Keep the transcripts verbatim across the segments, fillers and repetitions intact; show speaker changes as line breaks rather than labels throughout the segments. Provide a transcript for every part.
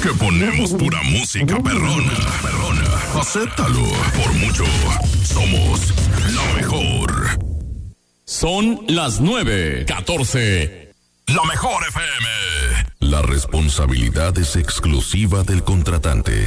que ponemos pura música perrona. Perrona. Acéptalo. Por mucho, somos la mejor.
Son las nueve catorce.
La mejor F M. La responsabilidad es exclusiva del contratante.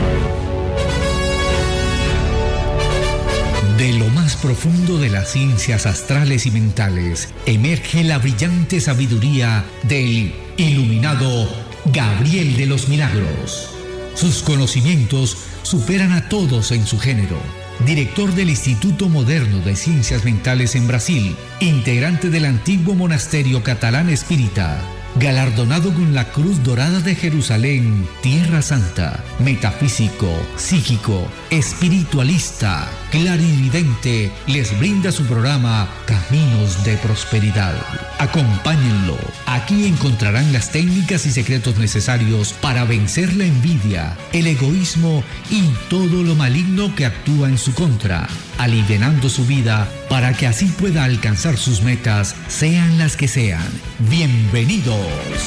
De lo más profundo de las ciencias astrales y mentales, emerge la brillante sabiduría del iluminado Gabriel de los Milagros. Sus conocimientos superan a todos en su género. Director del Instituto Moderno de Ciencias Mentales en Brasil, integrante del antiguo monasterio catalán espírita, galardonado con la Cruz Dorada de Jerusalén, Tierra Santa, metafísico, psíquico, espiritualista, clarividente, les brinda su programa Caminos de Prosperidad. Acompáñenlo. Aquí encontrarán las técnicas y secretos necesarios para vencer la envidia, el egoísmo y todo lo maligno que actúa en su contra, alivianando su vida para que así pueda alcanzar sus metas, sean las que sean. Bienvenidos.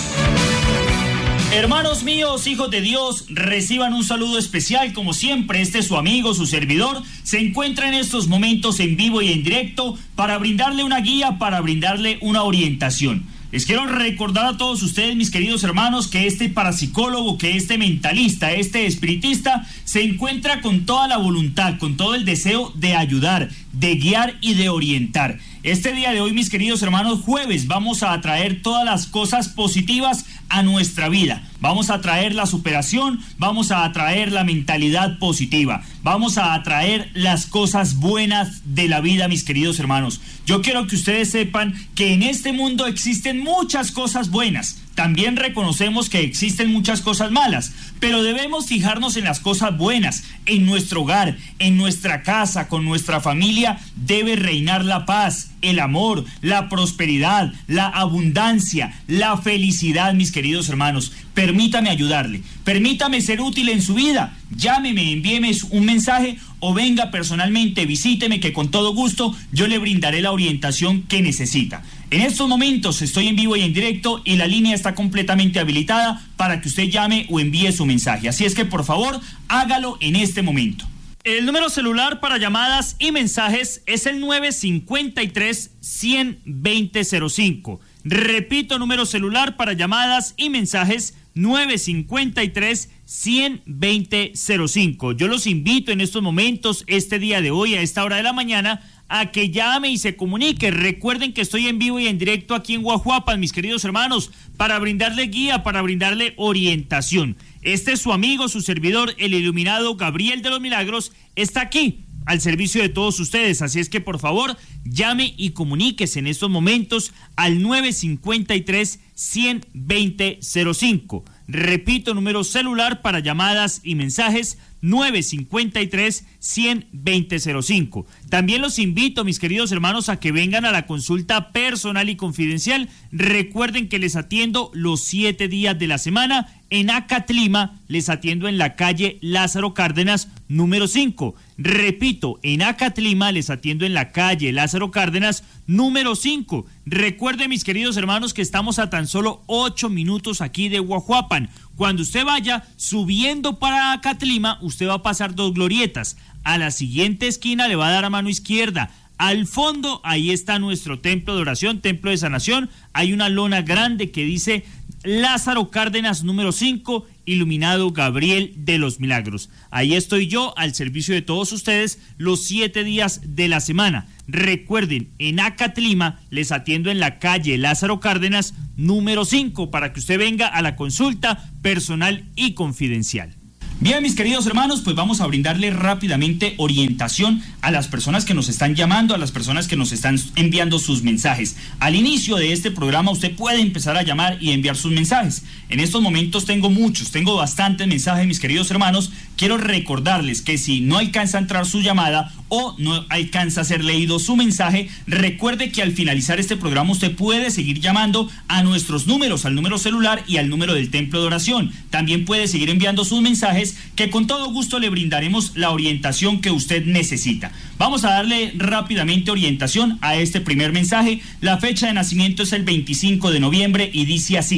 Hermanos míos, hijos de Dios, reciban un saludo especial. Como siempre, este es su amigo, su servidor, se encuentra en estos momentos en vivo y en directo para brindarle una guía, para brindarle una orientación. Les quiero recordar a todos ustedes, mis queridos hermanos, que este parapsicólogo, que este mentalista, este espiritista, se encuentra con toda la voluntad, con todo el deseo de ayudar, de guiar y de orientar. Este día de hoy, mis queridos hermanos, jueves, vamos a traer todas las cosas positivas a nuestra vida. Vamos a traer la superación, vamos a traer la mentalidad positiva, vamos a traer las cosas buenas de la vida, mis queridos hermanos. Yo quiero que ustedes sepan que en este mundo existen muchas cosas buenas. También reconocemos que existen muchas cosas malas, pero debemos fijarnos en las cosas buenas. En nuestro hogar, en nuestra casa, con nuestra familia, debe reinar la paz, el amor, la prosperidad, la abundancia, la felicidad, mis queridos hermanos. Permítame ayudarle, permítame ser útil en su vida. Llámeme, envíeme un mensaje o venga personalmente, visíteme, que con todo gusto yo le brindaré la orientación que necesita. En estos momentos estoy en vivo y en directo y la línea está completamente habilitada para que usted llame o envíe su mensaje. Así es que por favor, hágalo en este momento. El número celular para llamadas y mensajes es el nueve cinco tres, uno cero dos cero cinco. Repito, número celular para llamadas y mensajes nueve cinco tres, uno cero dos cero cinco. Yo los invito en estos momentos, este día de hoy, a esta hora de la mañana, a que llame y se comunique. Recuerden que estoy en vivo y en directo aquí en Guajuapan, mis queridos hermanos, para brindarle guía, para brindarle orientación. Este es su amigo, su servidor, el iluminado Gabriel de los Milagros, está aquí al servicio de todos ustedes. Así es que por favor, llame y comuníquese en estos momentos al nueve cinco tres, uno cero dos cero cinco. Repito, número celular para llamadas y mensajes nueve cinco tres, uno cero dos cero cinco. También los invito, mis queridos hermanos, a que vengan a la consulta personal y confidencial. Recuerden que les atiendo los siete días de la semana. En Acatlima les atiendo en la calle Lázaro Cárdenas número cinco. Repito, en Acatlima les atiendo en la calle Lázaro Cárdenas número cinco. Recuerden, mis queridos hermanos, que estamos a tan solo ocho minutos aquí de Guajuapan. Cuando usted vaya subiendo para Acatlima, usted va a pasar dos glorietas. A la siguiente esquina le va a dar a mano izquierda. Al fondo, ahí está nuestro templo de oración, templo de sanación. Hay una lona grande que dice Lázaro Cárdenas número cinco, iluminado Gabriel de los Milagros. Ahí estoy yo al servicio de todos ustedes los siete días de la semana. Recuerden, en Acatlima les atiendo en la calle Lázaro Cárdenas número cinco para que usted venga a la consulta personal y confidencial. Bien, mis queridos hermanos, pues vamos a brindarle rápidamente orientación a las personas que nos están llamando, a las personas que nos están enviando sus mensajes. Al inicio de este programa usted puede empezar a llamar y enviar sus mensajes. En estos momentos tengo muchos, tengo bastantes mensajes, mis queridos hermanos. Quiero recordarles que si no alcanza a entrar su llamada o no alcanza a ser leído su mensaje, recuerde que al finalizar este programa usted puede seguir llamando a nuestros números, al número celular y al número del templo de oración. También puede seguir enviando sus mensajes, que con todo gusto le brindaremos la orientación que usted necesita. Vamos a darle rápidamente orientación a este primer mensaje. La fecha de nacimiento es el veinticinco de noviembre y dice así: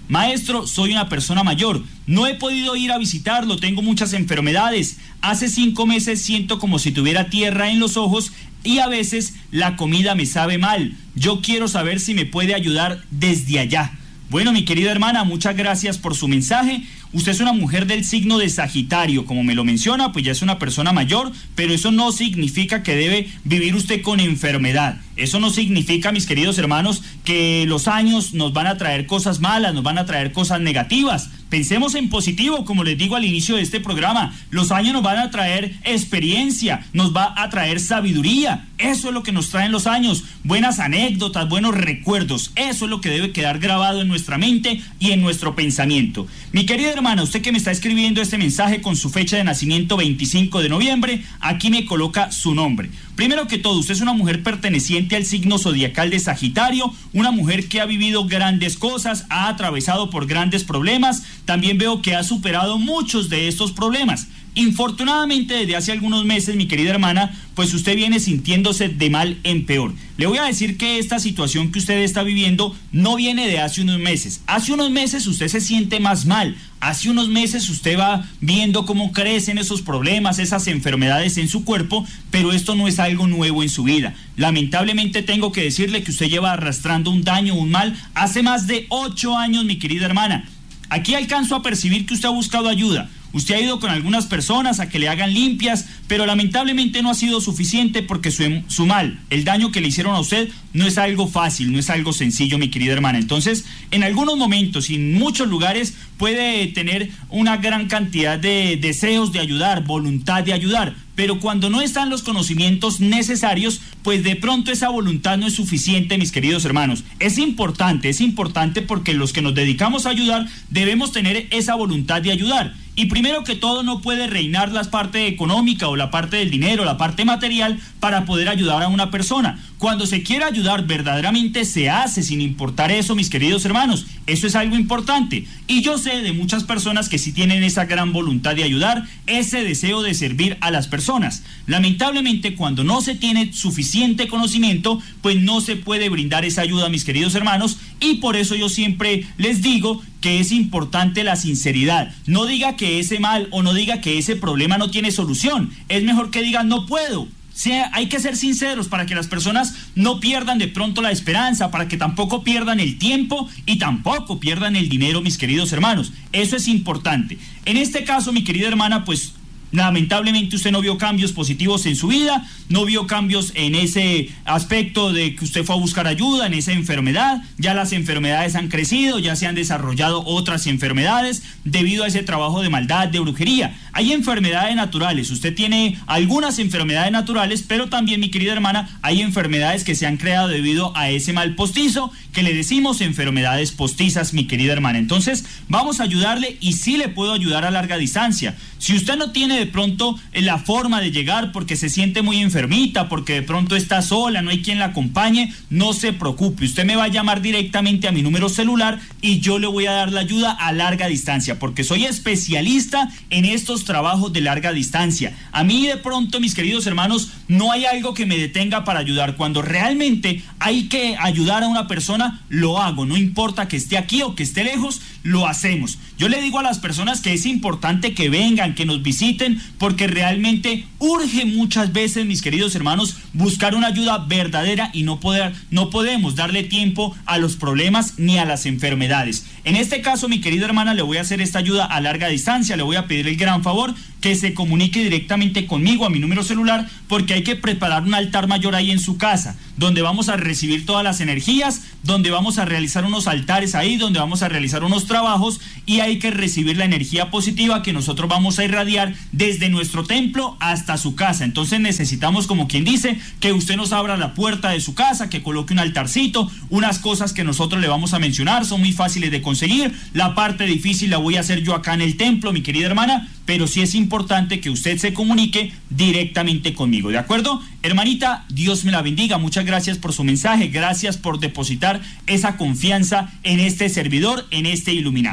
Maestro, soy una persona mayor, no he podido ir a visitarlo, tengo muchas enfermedades. Hace cinco meses siento como si tuviera tierra en los ojos y a veces la comida me sabe mal. Yo quiero saber si me puede ayudar desde allá. Bueno, mi querida hermana, muchas gracias por su mensaje. Usted es una mujer del signo de Sagitario, como me lo menciona, pues ya es una persona mayor, pero eso no significa que debe vivir usted con enfermedad. Eso no significa, mis queridos hermanos, que los años nos van a traer cosas malas, nos van a traer cosas negativas. Pensemos en positivo, como les digo al inicio de este programa. Los años nos van a traer experiencia, nos va a traer sabiduría. Eso es lo que nos traen los años, buenas anécdotas, buenos recuerdos. Eso es lo que debe quedar grabado en nuestra mente y en nuestro pensamiento. Mi querida hermana, usted que me está escribiendo este mensaje con su fecha de nacimiento veinticinco de noviembre, aquí me coloca su nombre. Primero que todo, usted es una mujer perteneciente al signo zodiacal de Sagitario, una mujer que ha vivido grandes cosas, ha atravesado por grandes problemas, también veo que ha superado muchos de estos problemas. Infortunadamente, desde hace algunos meses, mi querida hermana, pues usted viene sintiéndose de mal en peor. Le voy a decir que esta situación que usted está viviendo no viene de hace unos meses. Hace unos meses usted se siente más mal. Hace unos meses usted va viendo cómo crecen esos problemas, esas enfermedades en su cuerpo, pero esto no es algo nuevo en su vida. Lamentablemente tengo que decirle que usted lleva arrastrando un daño, un mal, hace más de ocho años, mi querida hermana. Aquí alcanzo a percibir que usted ha buscado ayuda. Usted ha ido con algunas personas a que le hagan limpias, pero lamentablemente no ha sido suficiente porque su, su mal, el daño que le hicieron a usted, no es algo fácil, no es algo sencillo, mi querida hermana. Entonces, en algunos momentos y en muchos lugares puede tener una gran cantidad de deseos de ayudar, voluntad de ayudar, pero cuando no están los conocimientos necesarios, pues de pronto esa voluntad no es suficiente, mis queridos hermanos. Es importante, es importante porque los que nos dedicamos a ayudar debemos tener esa voluntad de ayudar. Y primero que todo, no puede reinar la parte económica o la parte del dinero, la parte material para poder ayudar a una persona. Cuando se quiere ayudar verdaderamente se hace sin importar eso, mis queridos hermanos. Eso es algo importante. Y yo sé de muchas personas que sí tienen esa gran voluntad de ayudar, ese deseo de servir a las personas. Lamentablemente, cuando no se tiene suficiente conocimiento, pues no se puede brindar esa ayuda, mis queridos hermanos. Y por eso yo siempre les digo que es importante la sinceridad. No diga que ese mal o no diga que ese problema no tiene solución. Es mejor que diga no puedo. Sí, hay que ser sinceros para que las personas no pierdan de pronto la esperanza, para que tampoco pierdan el tiempo y tampoco pierdan el dinero, mis queridos hermanos. Eso es importante. En este caso, mi querida hermana, pues lamentablemente usted no vio cambios positivos en su vida, no vio cambios en ese aspecto de que usted fue a buscar ayuda, en esa enfermedad. Ya las enfermedades han crecido, ya se han desarrollado otras enfermedades debido a ese trabajo de maldad, de brujería. Hay enfermedades naturales, usted tiene algunas enfermedades naturales, pero también, mi querida hermana, hay enfermedades que se han creado debido a ese mal postizo, que le decimos enfermedades postizas, mi querida hermana. Entonces, vamos a ayudarle y sí le puedo ayudar a larga distancia. Si usted no tiene de pronto la forma de llegar porque se siente muy enfermita, porque de pronto está sola, no hay quien la acompañe, no se preocupe, usted me va a llamar directamente a mi número celular y yo le voy a dar la ayuda a larga distancia, porque soy especialista en estos trabajos de larga distancia. A mí de pronto, mis queridos hermanos, no hay algo que me detenga para ayudar. Cuando realmente hay que ayudar a una persona, lo hago, no importa que esté aquí o que esté lejos, lo hacemos. Yo le digo a las personas que es importante que vengan, que nos visiten, porque realmente urge muchas veces, mis queridos hermanos, buscar una ayuda verdadera y no poder, no podemos darle tiempo a los problemas ni a las enfermedades. En este caso, mi querida hermana, le voy a hacer esta ayuda a larga distancia, le voy a pedir el gran favor que se comunique directamente conmigo a mi número celular, porque hay que preparar un altar mayor ahí en su casa, donde vamos a recibir todas las energías, donde vamos a realizar unos altares ahí, donde vamos a realizar unos trabajos y hay que recibir la energía positiva que nosotros vamos a irradiar desde nuestro templo hasta su casa. Entonces necesitamos, como quien dice, que usted nos abra la puerta de su casa, que coloque un altarcito, unas cosas que nosotros le vamos a mencionar, son muy fáciles de conseguir. La parte difícil la voy a hacer yo acá en el templo, mi querida hermana, pero sí es importante que usted se comunique directamente conmigo, ¿de acuerdo? Hermanita, Dios me la bendiga, muchas gracias por su mensaje, gracias por depositar esa confianza en este servidor, en este iluminado.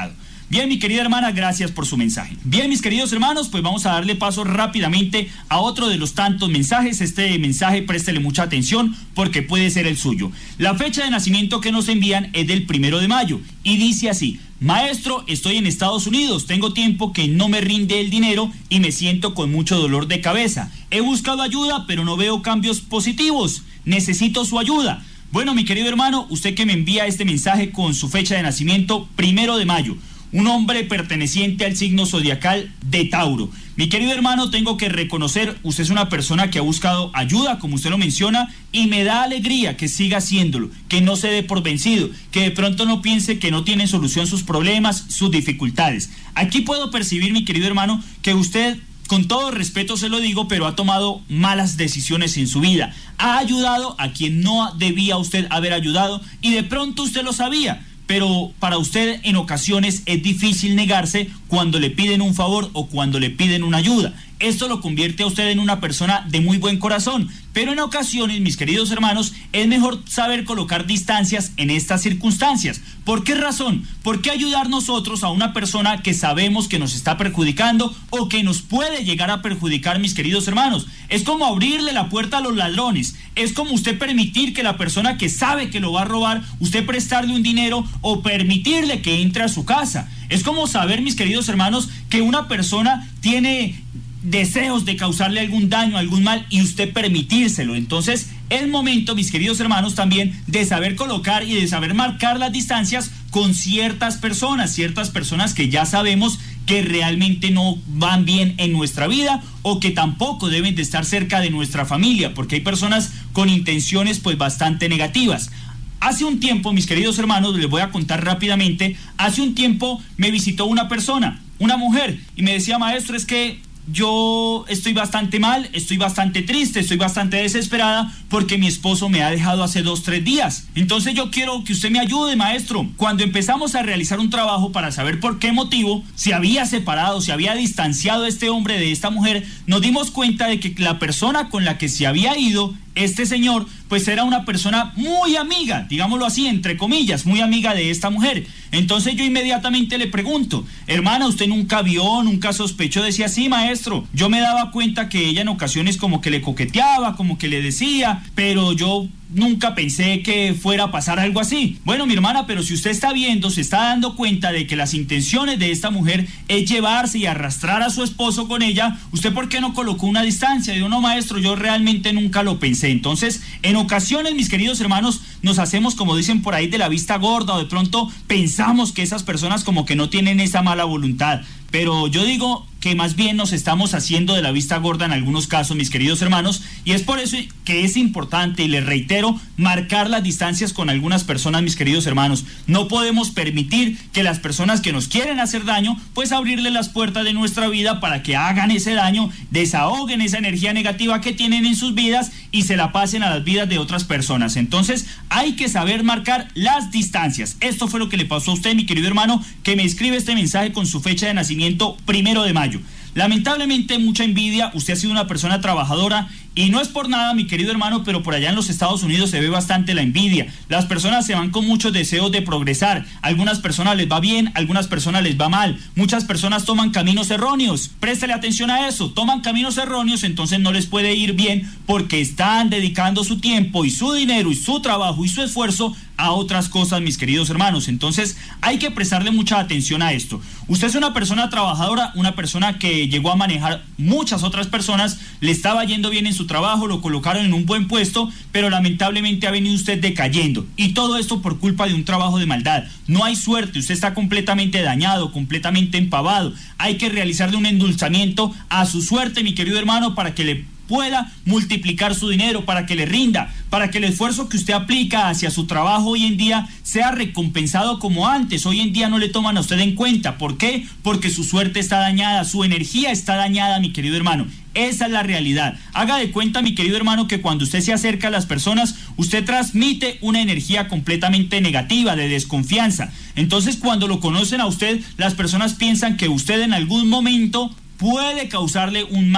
Bien, mi querida hermana, gracias por su mensaje. Bien, mis queridos hermanos, pues vamos a darle paso rápidamente a otro de los tantos mensajes. Este mensaje, préstele mucha atención porque puede ser el suyo. La fecha de nacimiento que nos envían es del primero de mayo y dice así: maestro, estoy en Estados Unidos, tengo tiempo que no me rinde el dinero y me siento con mucho dolor de cabeza. He buscado ayuda, pero no veo cambios positivos. Necesito su ayuda. Bueno, mi querido hermano, usted que me envía este mensaje con su fecha de nacimiento, primero de mayo, un hombre perteneciente al signo zodiacal de Tauro. Mi querido hermano, tengo que reconocer, usted es una persona que ha buscado ayuda, como usted lo menciona, y me da alegría que siga haciéndolo, que no se dé por vencido, que de pronto no piense que no tiene solución sus problemas, sus dificultades. Aquí puedo percibir, mi querido hermano, que usted, con todo respeto se lo digo, pero ha tomado malas decisiones en su vida. Ha ayudado a quien no debía usted haber ayudado y de pronto usted lo sabía. Pero para usted en ocasiones es difícil negarse cuando le piden un favor o cuando le piden una ayuda. Esto lo convierte a usted en una persona de muy buen corazón, pero en ocasiones, mis queridos hermanos, es mejor saber colocar distancias en estas circunstancias. ¿Por qué razón? ¿Por qué ayudar nosotros a una persona que sabemos que nos está perjudicando o que nos puede llegar a perjudicar, mis queridos hermanos? Es como abrirle la puerta a los ladrones, es como usted permitir que la persona que sabe que lo va a robar, usted prestarle un dinero o permitirle que entre a su casa. Es como saber, mis queridos hermanos, que una persona tiene deseos de causarle algún daño, algún mal, y usted permitírselo. Entonces es momento, mis queridos hermanos, también de saber colocar y de saber marcar las distancias con ciertas personas, ciertas personas que ya sabemos que realmente no van bien en nuestra vida o que tampoco deben de estar cerca de nuestra familia, porque hay personas con intenciones pues bastante negativas. Hace un tiempo, mis queridos hermanos, les voy a contar rápidamente, hace un tiempo me visitó una persona, una mujer, y me decía: maestro, es que yo estoy bastante mal, estoy bastante triste, estoy bastante desesperada porque mi esposo me ha dejado hace dos, tres días. Entonces yo quiero que usted me ayude, maestro. Cuando empezamos a realizar un trabajo para saber por qué motivo se había separado, se había distanciado este hombre de esta mujer, nos dimos cuenta de que la persona con la que se había ido este señor, pues era una persona muy amiga, digámoslo así, entre comillas, muy amiga de esta mujer. Entonces yo inmediatamente le pregunto: hermana, ¿usted nunca vio, nunca sospechó? Decía: sí, maestro, yo me daba cuenta que ella en ocasiones como que le coqueteaba, como que le decía, pero yo nunca pensé que fuera a pasar algo así. Bueno, mi hermana, pero si usted está viendo, se está dando cuenta de que las intenciones de esta mujer es llevarse y arrastrar a su esposo con ella, ¿usted por qué no colocó una distancia? Digo: no, maestro, yo realmente nunca lo pensé. Entonces, en ocasiones, mis queridos hermanos, nos hacemos, como dicen por ahí, de la vista gorda, o de pronto pensamos que esas personas como que no tienen esa mala voluntad. Pero yo digo que más bien nos estamos haciendo de la vista gorda en algunos casos, mis queridos hermanos, y es por eso que es importante, y les reitero, marcar las distancias con algunas personas, mis queridos hermanos. No podemos permitir que las personas que nos quieren hacer daño, pues abrirle las puertas de nuestra vida para que hagan ese daño, desahoguen esa energía negativa que tienen en sus vidas y se la pasen a las vidas de otras personas. Entonces hay que saber marcar las distancias. Esto fue lo que le pasó a usted, mi querido hermano, que me escribe este mensaje con su fecha de nacimiento, primero de mayo. Lamentablemente, mucha envidia, usted ha sido una persona trabajadora y no es por nada, mi querido hermano, pero por allá en los Estados Unidos se ve bastante la envidia. Las personas se van con muchos deseos de progresar, algunas personas les va bien, algunas personas les va mal, muchas personas toman caminos erróneos, préstale atención a eso, toman caminos erróneos, entonces no les puede ir bien porque están dedicando su tiempo y su dinero y su trabajo y su esfuerzo a otras cosas, mis queridos hermanos. Entonces hay que prestarle mucha atención a esto. Usted es una persona trabajadora, una persona que llegó a manejar muchas otras personas, le estaba yendo bien en su trabajo, lo colocaron en un buen puesto, pero lamentablemente ha venido usted decayendo, y todo esto por culpa de un trabajo de maldad. No hay suerte, usted está completamente dañado, completamente empavado. Hay que realizarle un endulzamiento a su suerte, mi querido hermano, para que le pueda multiplicar su dinero, para que le rinda, para que el esfuerzo que usted aplica hacia su trabajo hoy en día sea recompensado como antes. Hoy en día no le toman a usted en cuenta. ¿Por qué? Porque su suerte está dañada, su energía está dañada, mi querido hermano. Esa es la realidad. Haga de cuenta, mi querido hermano, que cuando usted se acerca a las personas, usted transmite una energía completamente negativa, de desconfianza. Entonces, cuando lo conocen a usted, las personas piensan que usted en algún momento puede causarle un mal,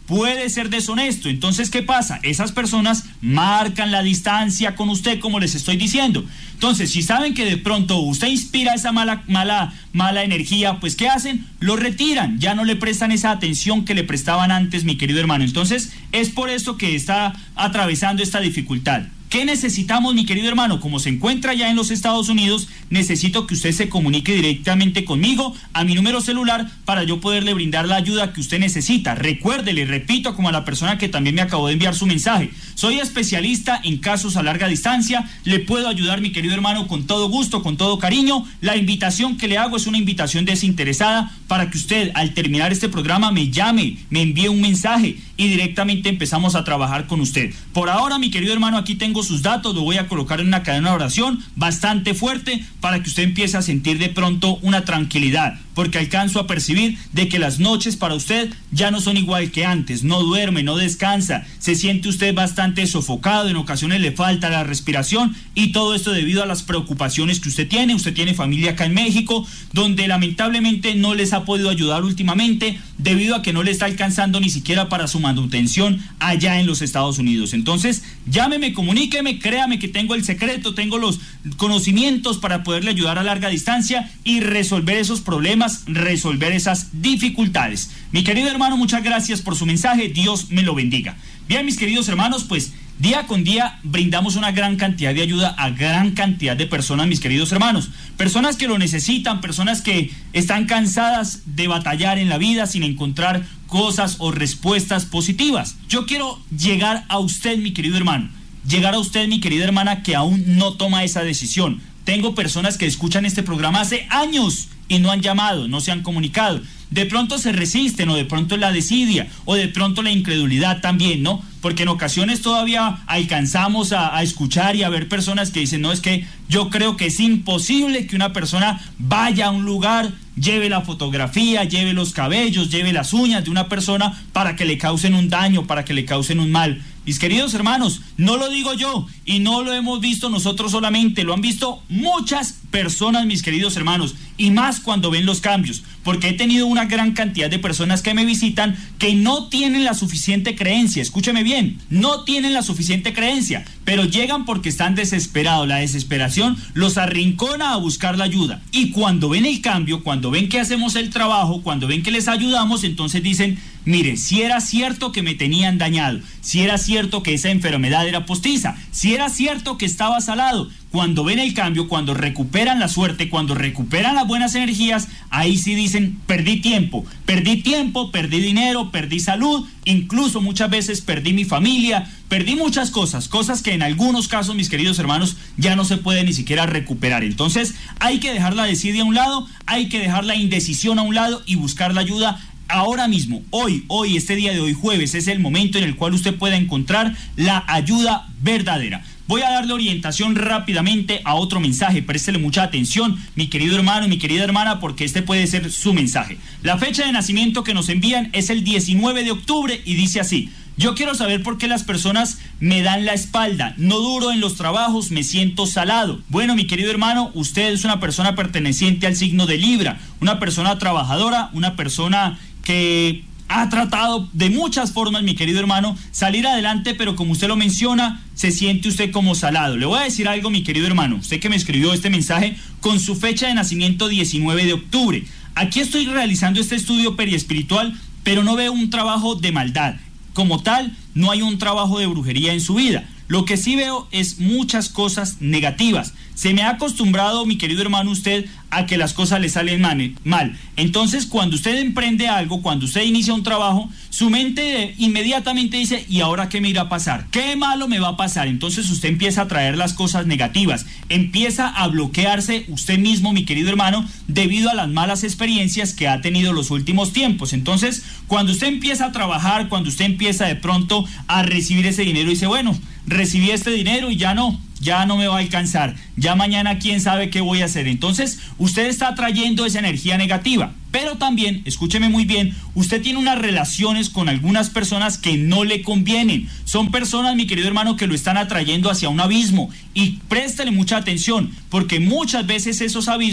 puede ser deshonesto. Entonces, ¿qué pasa? Esas personas marcan la distancia con usted, como les estoy diciendo. Entonces, si saben que de pronto usted inspira esa mala, mala, mala energía, pues ¿qué hacen? Lo retiran, ya no le prestan esa atención que le prestaban antes, mi querido hermano. Entonces, es por esto que está atravesando esta dificultad. ¿Qué necesitamos, mi querido hermano? Como se encuentra ya en los Estados Unidos, necesito que usted se comunique directamente conmigo a mi número celular para yo poderle brindar la ayuda que usted necesita. Recuerde, le repito, como a la persona que también me acabó de enviar su mensaje, soy especialista en casos a larga distancia, le puedo ayudar, mi querido hermano, con todo gusto, con todo cariño. La invitación que le hago es una invitación desinteresada para que usted, al terminar este programa, me llame, me envíe un mensaje y directamente empezamos a trabajar con usted. Por ahora, mi querido hermano, aquí tengo sus datos, lo voy a colocar en una cadena de oración bastante fuerte para que usted empiece a sentir de pronto una tranquilidad, porque alcanzo a percibir de que las noches para usted ya no son igual que antes, no duerme, no descansa, se siente usted bastante sofocado, en ocasiones le falta la respiración y todo esto debido a las preocupaciones que usted tiene. Usted tiene familia acá en México, donde lamentablemente no les ha podido ayudar últimamente debido a que no le está alcanzando ni siquiera para su manutención allá en los Estados Unidos. Entonces, llámeme, comuníqueme, créame que tengo el secreto, tengo los conocimientos para poderle ayudar a larga distancia y resolver esos problemas, resolver esas dificultades. Mi querido hermano, muchas gracias por su mensaje, Dios me lo bendiga. Bien, mis queridos hermanos, pues día con día brindamos una gran cantidad de ayuda a gran cantidad de personas, mis queridos hermanos, personas que lo necesitan, personas que están cansadas de batallar en la vida sin encontrar cosas o respuestas positivas. Yo quiero llegar a usted, mi querido hermano, llegar a usted, mi querida hermana, que aún no toma esa decisión. Tengo personas que escuchan este programa hace años y no han llamado, no se han comunicado. De pronto se resisten, o de pronto la desidia, o de pronto la incredulidad también, ¿no? Porque en ocasiones todavía alcanzamos a, a escuchar y a ver personas que dicen, no, es que yo creo que es imposible que una persona vaya a un lugar, lleve la fotografía, lleve los cabellos, lleve las uñas de una persona para que le causen un daño, para que le causen un mal. Mis queridos hermanos, no lo digo yo y no lo hemos visto nosotros solamente, lo han visto muchas personas, mis queridos hermanos, y más cuando ven los cambios, porque he tenido una gran cantidad de personas que me visitan que no tienen la suficiente creencia. Escúcheme bien, no tienen la suficiente creencia, pero llegan porque están desesperados. La desesperación los arrincona a buscar la ayuda, y cuando ven el cambio, cuando ven que hacemos el trabajo, cuando ven que les ayudamos, entonces dicen, mire, si era cierto que me tenían dañado, si era cierto que esa enfermedad era postiza, si era cierto que estaba salado. Cuando ven el cambio, cuando recuperan la suerte, cuando recuperan las buenas energías, ahí sí dicen, perdí tiempo, perdí tiempo, perdí dinero, perdí salud, incluso muchas veces perdí mi familia, perdí muchas cosas, cosas que en algunos casos, mis queridos hermanos, ya no se puede ni siquiera recuperar. Entonces, hay que dejar la desidia a un lado, hay que dejar la indecisión a un lado y buscar la ayuda. Ahora mismo, hoy, hoy, este día de hoy, jueves, es el momento en el cual usted pueda encontrar la ayuda verdadera. Voy a darle orientación rápidamente a otro mensaje. Préstele mucha atención, mi querido hermano y mi querida hermana, porque este puede ser su mensaje. La fecha de nacimiento que nos envían es el diecinueve de octubre y dice así: yo quiero saber por qué las personas me dan la espalda, no duro en los trabajos, me siento salado. Bueno, mi querido hermano, usted es una persona perteneciente al signo de Libra, una persona trabajadora, una persona que ha tratado de muchas formas, mi querido hermano, salir adelante, pero como usted lo menciona, se siente usted como salado. Le voy a decir algo, mi querido hermano, usted que me escribió este mensaje con su fecha de nacimiento diecinueve de octubre. Aquí estoy realizando este estudio periespiritual, pero no veo un trabajo de maldad. Como tal, no hay un trabajo de brujería en su vida. Lo que sí veo es muchas cosas negativas. Se me ha acostumbrado, mi querido hermano, usted a que las cosas le salen mal. Entonces, cuando usted emprende algo, cuando usted inicia un trabajo, su mente inmediatamente dice, ¿y ahora qué me irá a pasar? ¿Qué malo me va a pasar? Entonces usted empieza a traer las cosas negativas, empieza a bloquearse usted mismo, mi querido hermano, debido a las malas experiencias que ha tenido los últimos tiempos. Entonces, cuando usted empieza a trabajar, cuando usted empieza de pronto a recibir ese dinero, dice, bueno, recibí este dinero y ya no, ya no me va a alcanzar, ya mañana quién sabe qué voy a hacer. Entonces usted está trayendo esa energía negativa, pero también, escúcheme muy bien, usted tiene unas relaciones con algunas personas que no le convienen. Son personas, mi querido hermano, que lo están atrayendo hacia un abismo, y préstele mucha atención, porque muchas veces esos abismos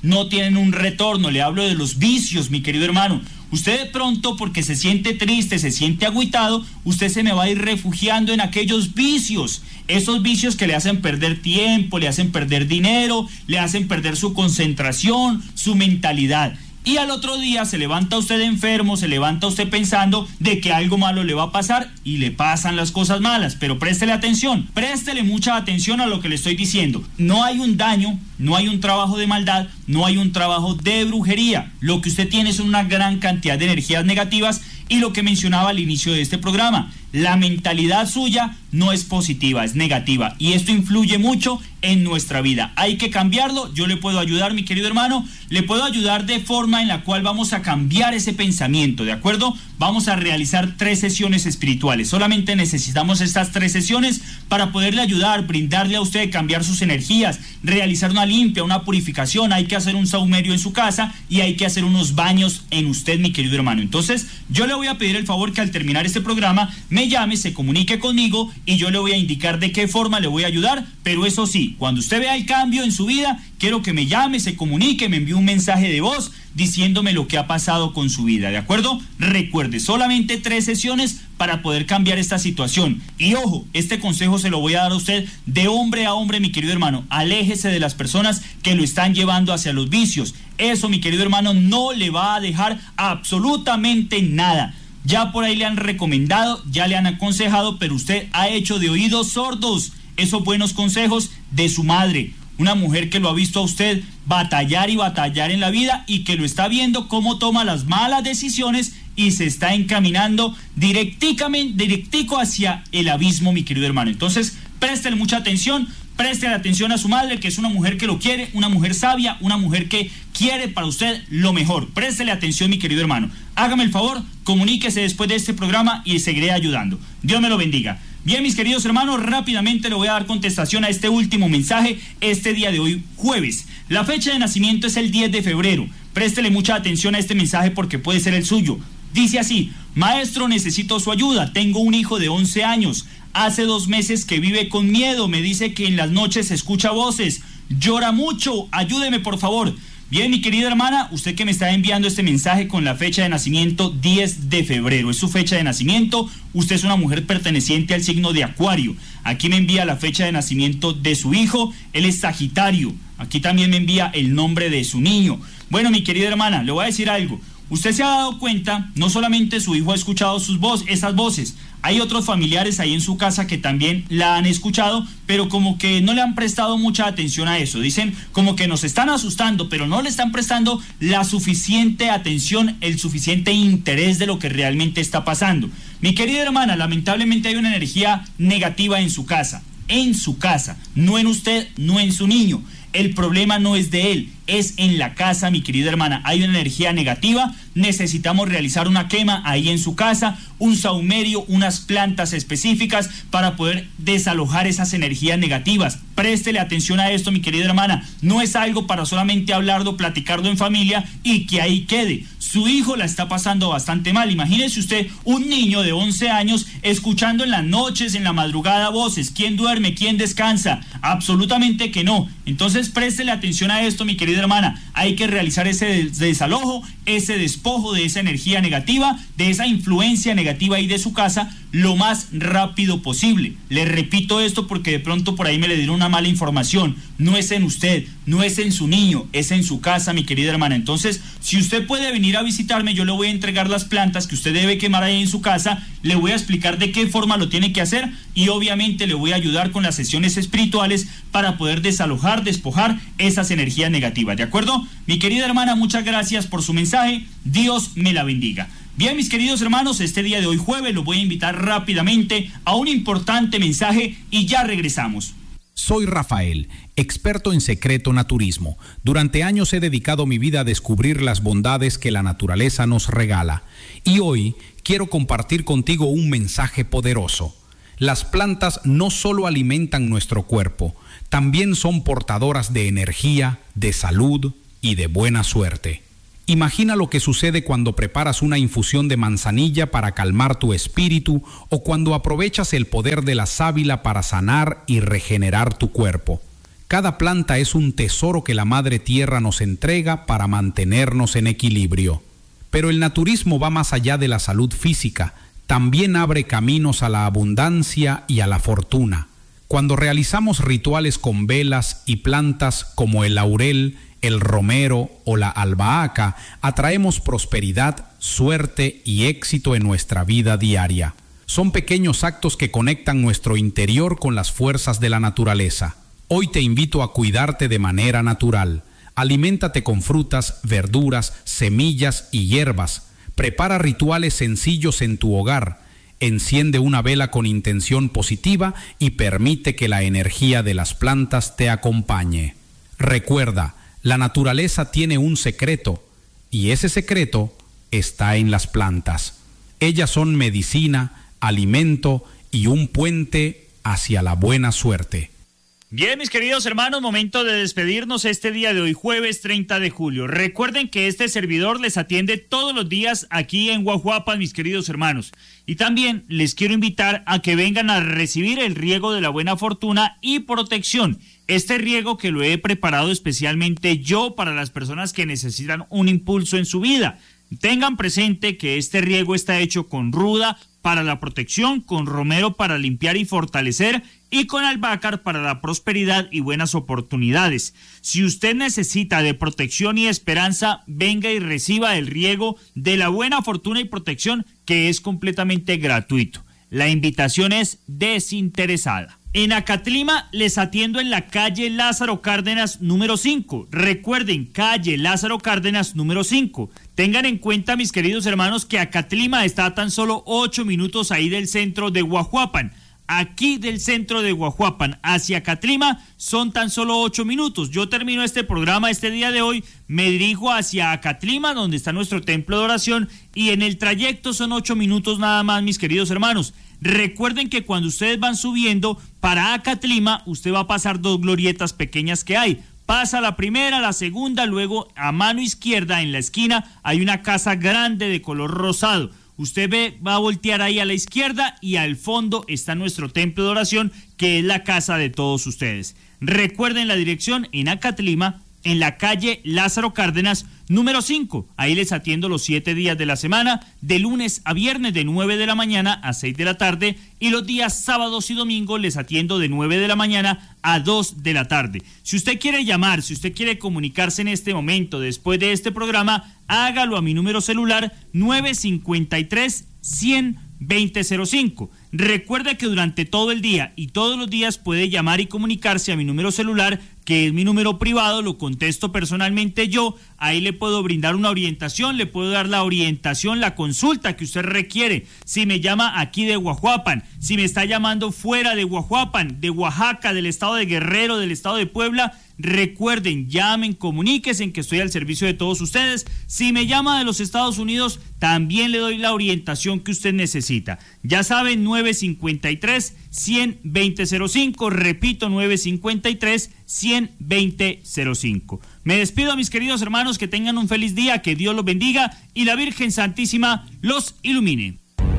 no tienen un retorno. Le hablo de los vicios, mi querido hermano. Usted de pronto, porque se siente triste, se siente agüitado, usted se me va a ir refugiando en aquellos vicios. Esos vicios que le hacen perder tiempo, le hacen perder dinero, le hacen perder su concentración, su mentalidad. Y al otro día se levanta usted enfermo, se levanta usted pensando de que algo malo le va a pasar y le pasan las cosas malas. Pero préstele atención, préstele mucha atención a lo que le estoy diciendo. No hay un daño, no hay un trabajo de maldad, no hay un trabajo de brujería. Lo que usted tiene es una gran cantidad de energías negativas y lo que mencionaba al inicio de este programa. La mentalidad suya no es positiva, es negativa y esto influye mucho en nuestra vida. Hay que cambiarlo. Yo le puedo ayudar, mi querido hermano, le puedo ayudar de forma en la cual vamos a cambiar ese pensamiento, ¿de acuerdo? Vamos a realizar tres sesiones espirituales. Solamente necesitamos estas tres sesiones para poderle ayudar, brindarle a usted, cambiar sus energías, realizar una limpia, una purificación. Hay que hacer un saumerio en su casa y hay que hacer unos baños en usted, mi querido hermano. Entonces, yo le voy a pedir el favor que al terminar este programa me llame, se comunique conmigo y yo le voy a indicar de qué forma le voy a ayudar. Pero eso sí, cuando usted vea el cambio en su vida, quiero que me llame, se comunique, me envíe un mensaje de voz diciéndome lo que ha pasado con su vida, ¿de acuerdo? Recuerde, solamente tres sesiones para poder cambiar esta situación. Y ojo, este consejo se lo voy a dar a usted de hombre a hombre, mi querido hermano. Aléjese de las personas que lo están llevando hacia los vicios. Eso, mi querido hermano, no le va a dejar absolutamente nada. Ya por ahí le han recomendado, ya le han aconsejado, pero usted ha hecho de oídos sordos esos buenos consejos de su madre. Una mujer que lo ha visto a usted batallar y batallar en la vida y que lo está viendo cómo toma las malas decisiones y se está encaminando directamente, directico hacia el abismo, mi querido hermano. Entonces, préstele mucha atención, préstele atención a su madre, que es una mujer que lo quiere, una mujer sabia, una mujer que quiere para usted lo mejor. Préstele atención, mi querido hermano. Hágame el favor, comuníquese después de este programa y seguiré ayudando. Dios me lo bendiga. Bien, mis queridos hermanos, rápidamente le voy a dar contestación a este último mensaje este día de hoy, jueves. La fecha de nacimiento es el diez de febrero. Préstele mucha atención a este mensaje porque puede ser el suyo. Dice así: maestro, necesito su ayuda. Tengo un hijo de once años. Hace dos meses que vive con miedo. Me dice que en las noches escucha voces. Llora mucho. Ayúdeme, por favor. Bien, mi querida hermana, usted que me está enviando este mensaje con la fecha de nacimiento diez de febrero, es su fecha de nacimiento. Usted es una mujer perteneciente al signo de Acuario. Aquí me envía la fecha de nacimiento de su hijo, él es Sagitario. Aquí también me envía el nombre de su niño. Bueno, mi querida hermana, le voy a decir algo. Usted se ha dado cuenta, no solamente su hijo ha escuchado sus voces, esas voces, hay otros familiares ahí en su casa que también la han escuchado, pero como que no le han prestado mucha atención a eso. Dicen como que nos están asustando, pero no le están prestando la suficiente atención, el suficiente interés de lo que realmente está pasando. Mi querida hermana, lamentablemente hay una energía negativa en su casa, en su casa, no en usted, no en su niño. El problema no es de él, es en la casa, mi querida hermana. Hay una energía negativa, necesitamos realizar una quema ahí en su casa, un saumerio, unas plantas específicas para poder desalojar esas energías negativas. Préstele atención a esto, mi querida hermana. No es algo para solamente hablarlo, platicarlo en familia y que ahí quede. Su hijo la está pasando bastante mal. Imagínese usted un niño de once años escuchando en las noches, en la madrugada voces. ¿Quién duerme? ¿Quién descansa? Absolutamente que no. Entonces préstele atención a esto, mi querida hermana. Hay que realizar ese desalojo, ese despojo de esa energía negativa, de esa influencia negativa ahí de su casa, lo más rápido posible. Le repito esto porque de pronto por ahí me le dieron una mala información. No es en usted, no es en su niño, es en su casa, mi querida hermana. Entonces, si usted puede venir a visitarme, yo le voy a entregar las plantas que usted debe quemar ahí en su casa, le voy a explicar de qué forma lo tiene que hacer y obviamente le voy a ayudar con las sesiones espirituales para poder desalojar, despojar esas energías negativas, ¿de acuerdo? Mi querida hermana, muchas gracias por su mensaje. Dios me la bendiga. Bien, mis queridos hermanos, este día de hoy jueves los voy a invitar rápidamente a un importante mensaje y ya regresamos.
Soy Rafael, experto en secreto naturismo. Durante años he dedicado mi vida a descubrir las bondades que la naturaleza nos regala. Y hoy quiero compartir contigo un mensaje poderoso. Las plantas no solo alimentan nuestro cuerpo, también son portadoras de energía, de salud y de buena suerte. Imagina lo que sucede cuando preparas una infusión de manzanilla para calmar tu espíritu o cuando aprovechas el poder de la sábila para sanar y regenerar tu cuerpo. Cada planta es un tesoro que la Madre Tierra nos entrega para mantenernos en equilibrio. Pero el naturismo va más allá de la salud física, también abre caminos a la abundancia y a la fortuna. Cuando realizamos rituales con velas y plantas como el laurel, el romero o la albahaca, atraemos prosperidad, suerte y éxito en nuestra vida diaria. Son pequeños actos que conectan nuestro interior con las fuerzas de la naturaleza. Hoy te invito a cuidarte de manera natural. Aliméntate con frutas, verduras, semillas y hierbas. Prepara rituales sencillos en tu hogar. Enciende una vela con intención positiva y permite que la energía de las plantas te acompañe. Recuerda, la naturaleza tiene un secreto, y ese secreto está en las plantas. Ellas son medicina, alimento y un puente hacia la buena suerte.
Bien, mis queridos hermanos, momento de despedirnos este día de hoy, jueves treinta de julio. Recuerden que este servidor les atiende todos los días aquí en Guajuapan, mis queridos hermanos. Y también les quiero invitar a que vengan a recibir el riego de la buena fortuna y protección. Este riego que lo he preparado especialmente yo para las personas que necesitan un impulso en su vida. Tengan presente que este riego está hecho con ruda para la protección, con romero para limpiar y fortalecer y con albácar para la prosperidad y buenas oportunidades. Si usted necesita de protección y esperanza, venga y reciba el riego de la buena fortuna y protección, que es completamente gratuito. La invitación es desinteresada. En Acatlima les atiendo en la calle Lázaro Cárdenas número cinco. Recuerden, calle Lázaro Cárdenas número cinco. Tengan en cuenta, mis queridos hermanos, que Acatlima está a tan solo ocho minutos ahí del centro de Guajuapan. Aquí del centro de Guajuapan hacia Acatlima son tan solo ocho minutos. Yo termino este programa este día de hoy, me dirijo hacia Acatlima, donde está nuestro templo de oración, y en el trayecto son ocho minutos nada más, mis queridos hermanos. Recuerden que cuando ustedes van subiendo para Acatlima, usted va a pasar dos glorietas pequeñas que hay. Pasa la primera, la segunda, luego a mano izquierda en la esquina hay una casa grande de color rosado. Usted ve, va a voltear ahí a la izquierda y al fondo está nuestro templo de oración, que es la casa de todos ustedes. Recuerden la dirección en Acatlima, en la calle Lázaro Cárdenas número cinco. Ahí les atiendo los siete días de la semana, de lunes a viernes de nueve de la mañana a seis de la tarde, y los días sábados y domingos les atiendo de nueve de la mañana a dos de la tarde. Si usted quiere llamar, si usted quiere comunicarse en este momento después de este programa, hágalo a mi número celular nueve cinco tres, cien, veinte cero cinco. Recuerde que durante todo el día y todos los días puede llamar y comunicarse a mi número celular, que es mi número privado, lo contesto personalmente yo. Ahí le puedo brindar una orientación, le puedo dar la orientación, la consulta que usted requiere. Si me llama aquí de Guajuapan, si me está llamando fuera de Guajuapan, de Oaxaca, del estado de Guerrero, del estado de Puebla, recuerden, llamen, comuníquense, que estoy al servicio de todos ustedes. Si me llama de los Estados Unidos, también le doy la orientación que usted necesita. Ya saben, nueve cinco tres, cien, veinte cero cinco, repito, nueve cinco tres, cien, veinte cero cinco. Me despido, mis queridos hermanos, que tengan un feliz día, que Dios los bendiga y la Virgen Santísima los ilumine.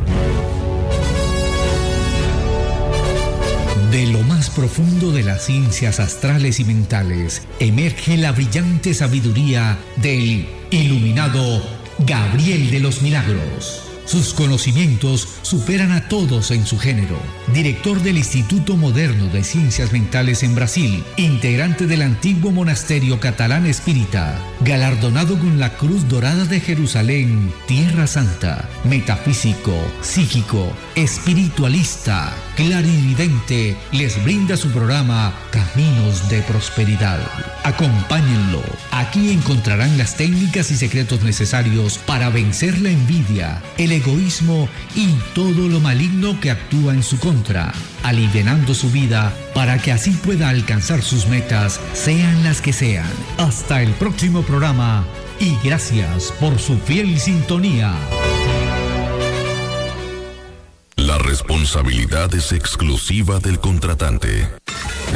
De lo más profundo de las ciencias astrales y mentales emerge la brillante sabiduría del iluminado Gabriel de los Milagros. Sus conocimientos superan a todos en su género. Director del Instituto Moderno de Ciencias Mentales en Brasil, integrante del antiguo monasterio catalán espírita, galardonado con la Cruz Dorada de Jerusalén, Tierra Santa, metafísico, psíquico, espiritualista, clarividente, les brinda su programa Caminos de Prosperidad. Acompáñenlo. Aquí encontrarán las técnicas y secretos necesarios para vencer la envidia, el egoísmo y todo lo maligno que actúa en su contra, alivianando su vida para que así pueda alcanzar sus metas, sean las que sean. Hasta el próximo programa y gracias por su fiel sintonía.
La responsabilidad es exclusiva del contratante.